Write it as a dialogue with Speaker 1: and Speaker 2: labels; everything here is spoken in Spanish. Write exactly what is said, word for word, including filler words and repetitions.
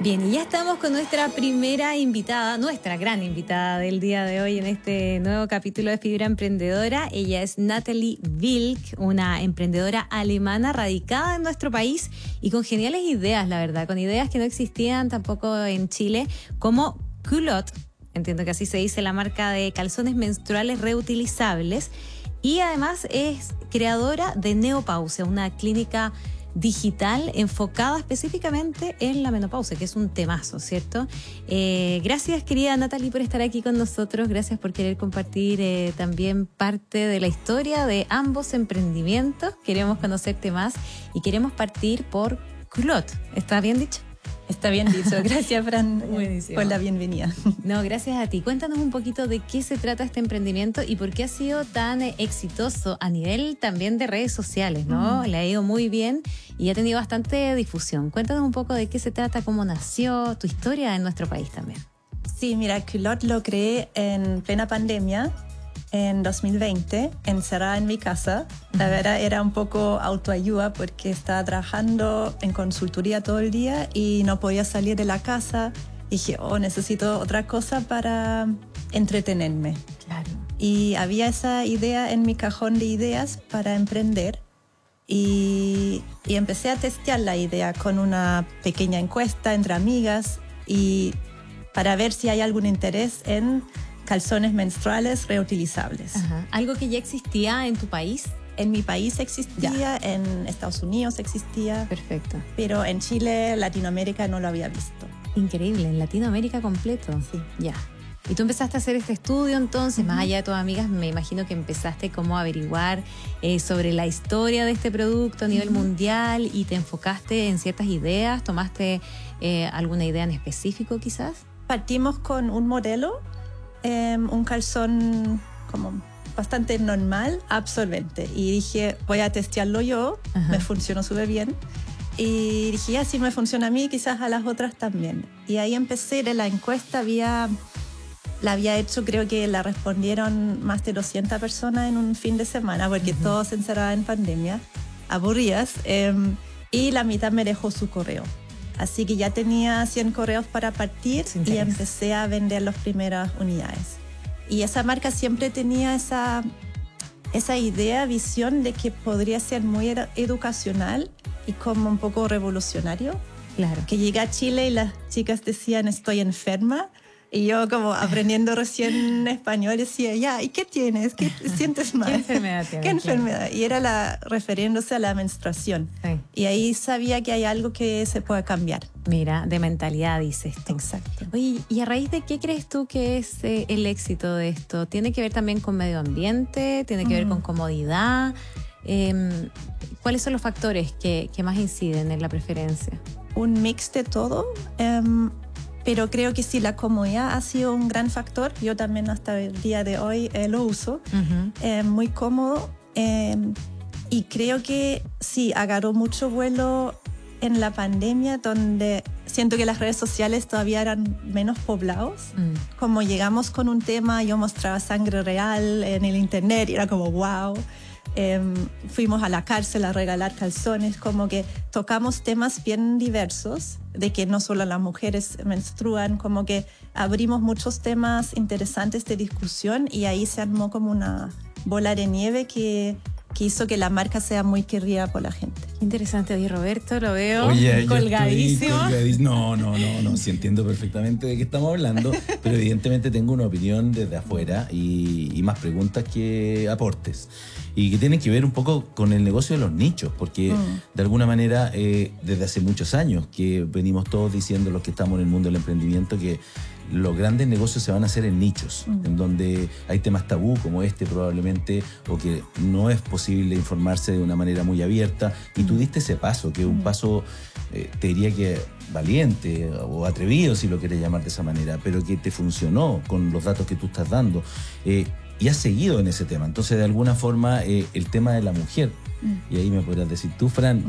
Speaker 1: Bien, y ya estamos con nuestra primera invitada, nuestra gran invitada del día de hoy en este nuevo capítulo de Fibra Emprendedora. Ella es Nathalie Wilk, una emprendedora alemana radicada en nuestro país y con geniales ideas, la verdad, con ideas que no existían tampoco en Chile, como Culotte, entiendo que así se dice, la marca de calzones menstruales reutilizables, y además es creadora de Neopausia, una clínica digital enfocada específicamente en la menopausia, que es un temazo, ¿cierto? Eh, gracias, querida Nathalie, por estar aquí con nosotros. Gracias por querer compartir eh, también parte de la historia de ambos emprendimientos. Queremos conocerte más y queremos partir por Culotte. ¿Está bien dicho?
Speaker 2: Está bien dicho. Gracias, Fran, por la bienvenida.
Speaker 1: No, gracias a ti. Cuéntanos un poquito de qué se trata este emprendimiento y por qué ha sido tan exitoso a nivel también de redes sociales, ¿no? Mm. Le ha ido muy bien y ha tenido bastante difusión. Cuéntanos un poco de qué se trata, cómo nació, tu historia en nuestro país también.
Speaker 2: Sí, mira, Culotte lo creé en plena pandemia, en dos mil veinte, encerrada en mi casa. La verdad era un poco autoayuda porque estaba trabajando en consultoría todo el día y no podía salir de la casa. Y dije, oh, necesito otra cosa para entretenerme.
Speaker 1: Claro.
Speaker 2: Y había esa idea en mi cajón de ideas para emprender. Y, y empecé a testear la idea con una pequeña encuesta entre amigas y para ver si hay algún interés en calzones menstruales reutilizables.
Speaker 1: Ajá. ¿Algo que ya existía en tu país?
Speaker 2: En mi país existía, ya. En Estados Unidos existía.
Speaker 1: Perfecto.
Speaker 2: Pero en Chile, Latinoamérica no lo había visto.
Speaker 1: Increíble, en Latinoamérica completo.
Speaker 2: Sí.
Speaker 1: Ya. Y tú empezaste a hacer este estudio, entonces, uh-huh. más allá de tus amigas, me imagino que empezaste como a averiguar eh, sobre la historia de este producto a nivel uh-huh. mundial y te enfocaste en ciertas ideas. ¿Tomaste eh, alguna idea en específico quizás?
Speaker 2: Partimos con un modelo, eh, un calzón como bastante normal, absorbente. Y dije, voy a testearlo yo, uh-huh. me funcionó súper bien. Y dije, ya, si me funciona a mí, quizás a las otras también. Y ahí empecé, de la encuesta había... La había hecho, creo que la respondieron más de doscientas personas en un fin de semana, porque uh-huh. todos se encerraban en pandemia, aburridas, eh, y la mitad me dejó su correo. Así que ya tenía cien correos para partir y empecé a vender las primeras unidades. Y esa marca siempre tenía esa, esa idea, visión de que podría ser muy educacional y como un poco revolucionario.
Speaker 1: Claro. Que
Speaker 2: llegué a Chile y las chicas decían, estoy enferma. Y yo como aprendiendo recién español decía, ya, ¿y qué tienes? ¿Qué sientes mal?
Speaker 1: ¿Qué enfermedad tienes?
Speaker 2: ¿Qué enfermedad? Y era la, refiriéndose a la menstruación.
Speaker 1: Sí.
Speaker 2: Y ahí sabía que hay algo que se puede cambiar.
Speaker 1: Mira, de mentalidad dices tú.
Speaker 2: Exacto.
Speaker 1: Oye, ¿y a raíz de qué crees tú que es eh, el éxito de esto? ¿Tiene que ver también con medio ambiente? ¿Tiene que mm. ver con comodidad? Eh, ¿Cuáles son los factores que, que más inciden en la preferencia?
Speaker 2: Un mix de todo. Um, Pero creo que sí, la comodidad ha sido un gran factor. Yo también hasta el día de hoy eh, lo uso. Uh-huh. Eh, muy cómodo. Eh, y creo que sí, agarró mucho vuelo en la pandemia, donde siento que las redes sociales todavía eran menos poblados. Uh-huh. Como llegamos con un tema, yo mostraba sangre real en el internet y era como wow. Eh, fuimos a la cárcel a regalar calzones, como que tocamos temas bien diversos, de que no solo las mujeres menstruan, como que abrimos muchos temas interesantes de discusión y ahí se armó como una bola de nieve que, que hizo que la marca sea muy querida por la gente.
Speaker 1: Interesante, oye Roberto, lo veo
Speaker 3: Oye,
Speaker 1: colgadísimo.
Speaker 3: colgadísimo. No, no, no, no, sí entiendo perfectamente de qué estamos hablando, pero evidentemente tengo una opinión desde afuera y, y más preguntas que aportes. Y que tienen que ver un poco con el negocio de los nichos, porque mm. de alguna manera eh, desde hace muchos años que venimos todos diciendo los que estamos en el mundo del emprendimiento que los grandes negocios se van a hacer en nichos, mm. en donde hay temas tabú como este probablemente, o que no es posible informarse de una manera muy abierta, y tú diste ese paso, que es un paso, eh, te diría que valiente o atrevido, si lo quieres llamar de esa manera, pero que te funcionó con los datos que tú estás dando. Eh, y has seguido en ese tema. Entonces, de alguna forma, eh, el tema de la mujer, mm. y ahí me podrás decir tú, Fran,